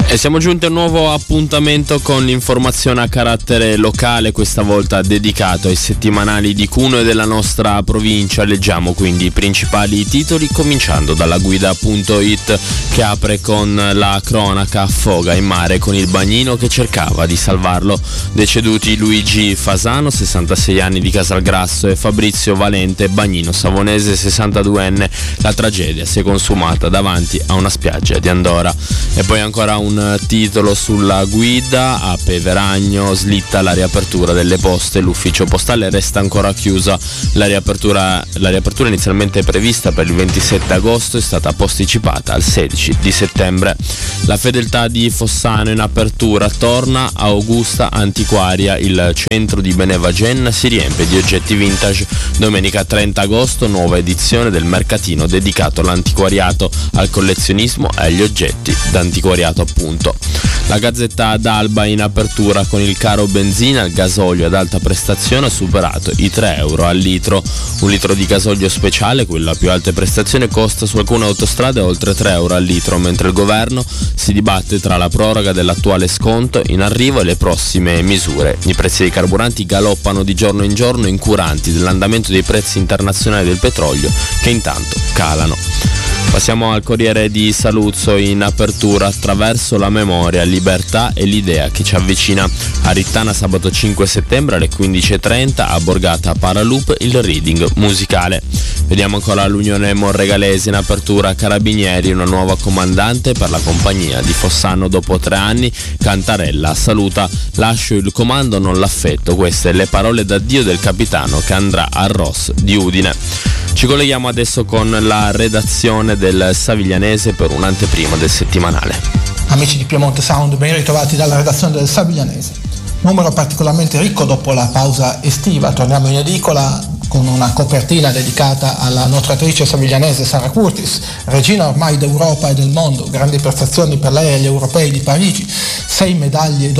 E siamo giunti a un nuovo appuntamento con l'informazione a carattere locale, questa volta dedicato ai settimanali di Cuneo e della nostra provincia. Leggiamo quindi i principali titoli, cominciando dalla guida.it, che apre con la cronaca: affoga in mare con il bagnino che cercava di salvarlo. Deceduti Luigi Fasano, 66 anni, di Casalgrasso, e Fabrizio Valente, bagnino savonese, 62enne. La tragedia si è consumata davanti a una spiaggia di Andora. E poi ancora un titolo sulla guida: a Peveragno slitta la riapertura delle poste, l'ufficio postale resta ancora chiusa. La riapertura inizialmente prevista per il 27 agosto è stata posticipata al 16 di settembre. La fedeltà di Fossano in apertura, torna a Augusta Antiquaria, il centro di Benevagen si riempie di oggetti vintage. Domenica 30 agosto, nuova edizione del mercatino dedicato all'antiquariato, al collezionismo e agli oggetti d'antiquariato, appunto. La Gazzetta d'Alba in apertura con il caro benzina: il gasolio ad alta prestazione ha superato i 3 euro al litro. Un litro di gasolio speciale, quello a più alte prestazioni, costa su alcune autostrade oltre 3 euro al litro, mentre il governo si dibatte tra la proroga dell'attuale sconto in arrivo e le prossime misure. I prezzi dei carburanti galoppano di giorno in giorno, incuranti dell'andamento dei prezzi internazionali del petrolio, che intanto calano. Passiamo al Corriere di Saluzzo in apertura: attraverso la memoria, libertà e l'idea che ci avvicina. A Rittana sabato 5 settembre alle 15.30, a Borgata Paraloop il reading musicale. Vediamo ancora l'Unione Monregalese in apertura: Carabinieri, una nuova comandante per la compagnia di Fossano dopo 3 anni. Cantarella saluta: lascio il comando, non l'affetto. Queste le parole d'addio del capitano che andrà al Ross di Udine. Ci colleghiamo adesso con la redazione del Saviglianese per un'anteprima del settimanale. Amici di Piemonte Sound, ben ritrovati dalla redazione del Saviglianese. Numero particolarmente ricco dopo la pausa estiva. Torniamo in edicola con una copertina dedicata alla nuotatrice saviglianese Sara Curtis, regina ormai d'Europa e del mondo, grandi prestazioni per lei agli europei di Parigi, 6 medaglie,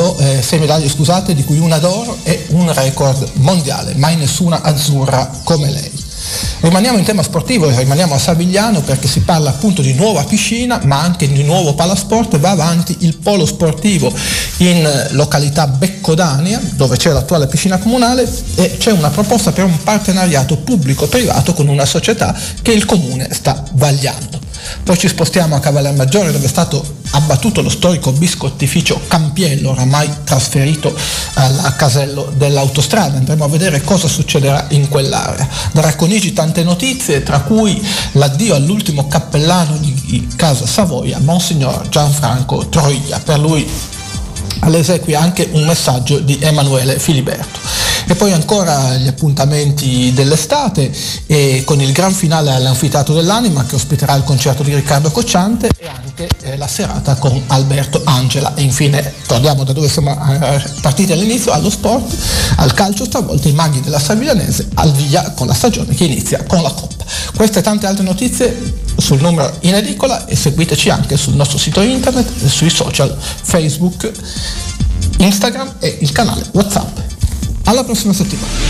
di cui una d'oro e un record mondiale, mai nessuna azzurra come lei. Rimaniamo in tema sportivo e rimaniamo a Savigliano, perché si parla appunto di nuova piscina ma anche di nuovo palasport. Va avanti il polo sportivo in località Beccodania, dove c'è l'attuale piscina comunale, e c'è una proposta per un partenariato pubblico-privato con una società che il comune sta vagliando. Poi ci spostiamo a Cavallermaggiore, dove è stato abbattuto lo storico biscottificio Campiello, oramai trasferito al casello dell'autostrada. Andremo a vedere cosa succederà in quell'area. Da Racconigi tante notizie, tra cui l'addio all'ultimo cappellano di Casa Savoia, Monsignor Gianfranco Troia. Per lui all'esequia anche un messaggio di Emanuele Filiberto. E poi ancora gli appuntamenti dell'estate, e con il gran finale all'Anfiteatro dell'Anima, che ospiterà il concerto di Riccardo Cocciante, e anche la serata con Alberto Angela. E infine torniamo da dove siamo partiti all'inizio, allo sport, al calcio. Stavolta i maghi della Saviglianese al via con la stagione che inizia con la Coppa. Queste e tante altre notizie sul numero in edicola, e seguiteci anche sul nostro sito internet e sui social Facebook, Instagram e il canale WhatsApp. Alla prossima settimana.